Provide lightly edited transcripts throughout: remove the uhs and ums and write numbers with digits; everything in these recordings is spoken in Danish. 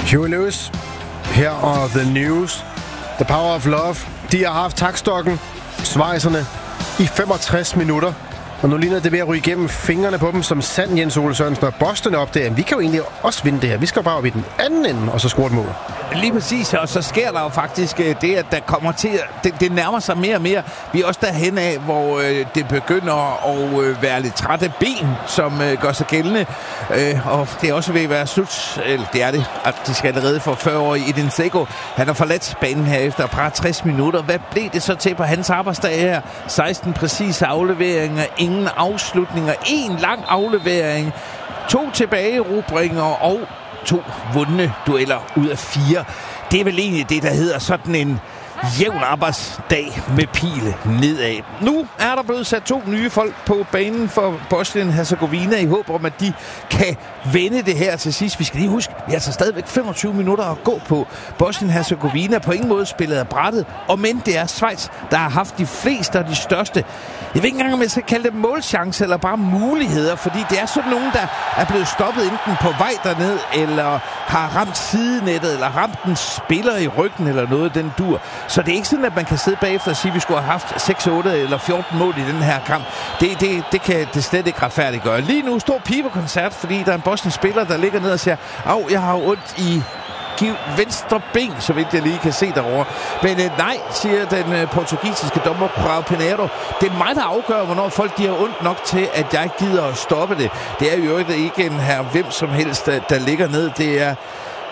Huey Lewis her og The News. The Power of Love. De har haft takstokken, svejserne, i 65 minutter. Og nu ligner det ved at ryge igennem fingrene på dem som sand, Jens Ole Sørensen. Og Boston er op der. Vi kan jo egentlig også vinde det her. Vi skal bare op i den anden ende, og så score et mål. Lige præcis, og så sker der jo faktisk det, at der kommer til... Det nærmer sig mere og mere. Vi er også derhen af, hvor det begynder at være lidt træt af ben, som gør sig gældende. Og det er også ved at være slut. Eller det er det. At de skal allerede for 40 år i Edin Dzeko. Han har forladt banen her efter bare 60 minutter. Hvad blev det så til på hans arbejdsdag her? 16 præcise afleveringer, ingen afslutninger, en lang aflevering, 2 tilbageerobringer og 2 vundne dueller ud af 4. Det er vel egentlig det, der hedder sådan en jævn arbejdsdag med pile nedad. Nu er der blevet sat 2 nye folk på banen for Bosnien-Hercegovina i håb om, at de kan vende det her til sidst. Vi skal lige huske, vi har altså stadigvæk 25 minutter at gå på. Bosnien-Hercegovina på ingen måde spillet af brættet, og men det er Schweiz, der har haft de fleste og de største. Jeg ved ikke engang, om jeg skal kalde det målchance eller bare muligheder, fordi det er sådan nogen, der er blevet stoppet enten på vej derned, eller har ramt sidenettet, eller ramt en spiller i ryggen, eller noget den dur. Så det er ikke sådan, at man kan sidde bagefter og sige, at vi skulle have haft 6, 8 eller 14 mål i den her kamp. Det kan det slet ikke retfærdiggøre. Lige nu stor pibekoncert, fordi der er en bosnisk spiller, der ligger ned og siger, jeg har ondt i venstre ben, så vidt jeg lige kan se derovre. Men nej, siger den portugisiske dommer João Pinheiro. Det er mig, der afgør, hvornår folk de har ondt nok til, at jeg gider at stoppe det. Det er jo ikke en her hvem som helst, der ligger ned. Det er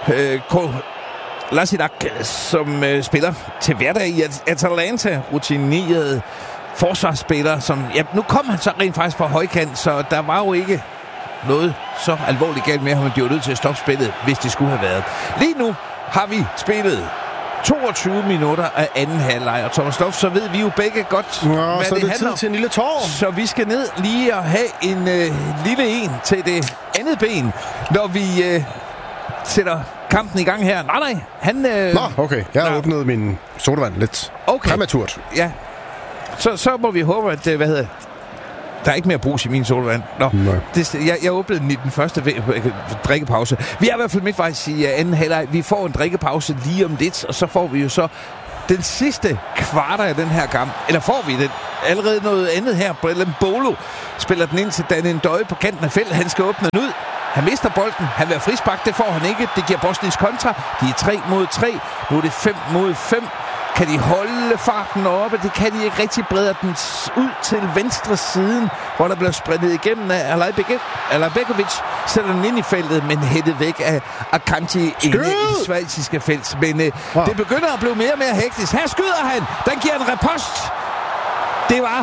Lasidak, som spiller til hverdag i Atalanta, rutineret forsvarsspiller, som... Ja, nu kom han så rent faktisk på højkant, så der var jo ikke noget så alvorligt galt med ham, at de var nødt til at stoppe spillet, hvis det skulle have været. Lige nu har vi spillet 22 minutter af anden halvleg, og Thomas Loft, så ved vi jo begge godt, hvad så det er det handler tid til en lille tår. Så vi skal ned lige og have en lille en til det andet ben, når vi sætter kampen i gang her. Nej, han... okay. Jeg har åbnet min sodavand lidt præmaturt. Ja. Så må vi håbe, at... Der er ikke mere brus i min solvand. Jeg åbnede den i den første drikkepause. Vi er i hvert fald midtvejs i anden halvleg. Vi får en drikkepause lige om lidt, og så får vi jo så den sidste kvarter af den her kamp. Eller får vi det? Allerede noget andet her. Brelem Bolo spiller den ind til Daniel Døje på kanten af feltet. Han skal åbne den ud. Han mister bolden. Han vil have frispark. Det får han ikke. Det giver Bosniens kontra. De er 3 mod 3. Nu er det 5 mod 5. Kan de holde farten oppe? Det kan de ikke rigtig. Breder den ud til venstre siden, hvor der bliver sprintet igennem af Alajbegovic. Sætter den ind i feltet, men hættet væk af Akanji i det schweiziske felt. Men det begynder at blive mere og mere hektisk. Her skyder han. Den giver en repost. Det var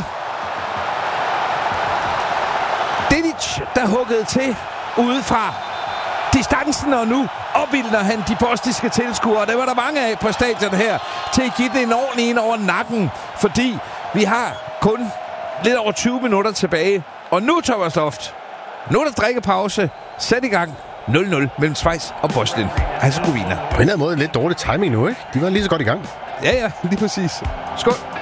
Dedic, der huggede til udefra distancen, og nu opildner han de bosniske tilskuere. Der var der mange af på stadion her, til at give det en ordentlig en over nakken, fordi vi har kun lidt over 20 minutter tilbage. Og nu, Thomas Loft, nu er der drikkepause. Sæt i gang. 0-0 mellem Schweiz og Bosnien-Hercegovina. På en eller anden måde lidt dårlig timing nu, ikke? De var lige så godt i gang. Ja, lige præcis. Skål.